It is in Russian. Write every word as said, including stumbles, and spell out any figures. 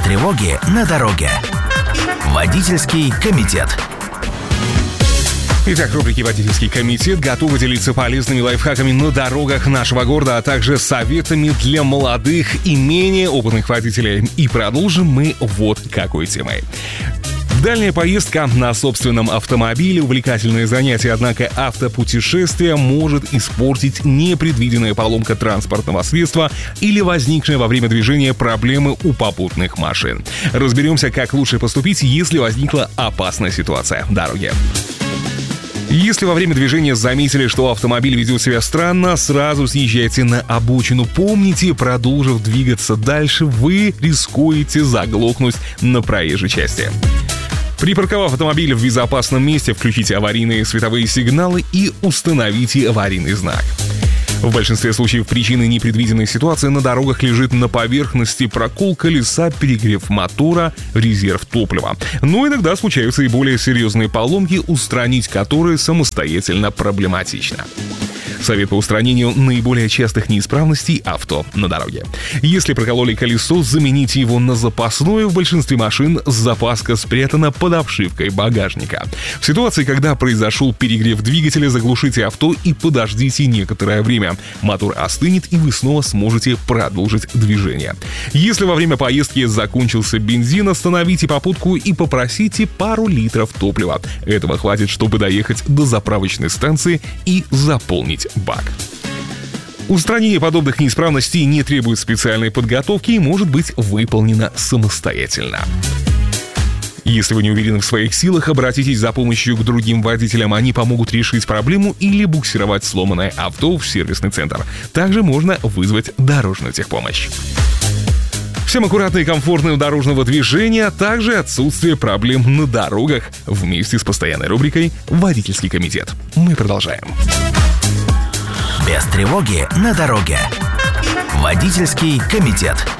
тревоги на дороге. Водительский комитет. Итак, рубрики «Водительский комитет» готовы делиться полезными лайфхаками на дорогах нашего города, а также советами для молодых и менее опытных водителей. И продолжим мы вот какой темой. Дальняя поездка на собственном автомобиле — увлекательное занятие, однако автопутешествие может испортить непредвиденная поломка транспортного средства или возникшие во время движения проблемы у попутных машин. Разберемся, как лучше поступить, если возникла опасная ситуация в дороге. Если во время движения заметили, что автомобиль ведет себя странно, сразу съезжайте на обочину. Помните, продолжив двигаться дальше, вы рискуете заглохнуть на проезжей части. Припарковав автомобиль в безопасном месте, включите аварийные световые сигналы и установите аварийный знак. В большинстве случаев причиной непредвиденной ситуации на дорогах лежит на поверхности прокол колеса, перегрев мотора, резерв топлива. Но иногда случаются и более серьезные поломки, устранить которые самостоятельно проблематично. Совет по устранению наиболее частых неисправностей авто на дороге. Если прокололи колесо, замените его на запасное. В большинстве машин запаска спрятана под обшивкой багажника. В ситуации, когда произошел перегрев двигателя, заглушите авто и подождите некоторое время. Мотор остынет, и вы снова сможете продолжить движение. Если во время поездки закончился бензин, остановите попутку и попросите пару литров топлива. Этого хватит, чтобы доехать до заправочной станции и заполнить бак. Устранение подобных неисправностей не требует специальной подготовки и может быть выполнено самостоятельно. Если вы не уверены в своих силах, обратитесь за помощью к другим водителям. Они помогут решить проблему или буксировать сломанное авто в сервисный центр. Также можно вызвать дорожную техпомощь. Всем аккуратного и комфортного дорожного движения, а также отсутствие проблем на дорогах вместе с постоянной рубрикой «Водительский комитет». Мы продолжаем. Без тревоги на дороге. Водительский комитет.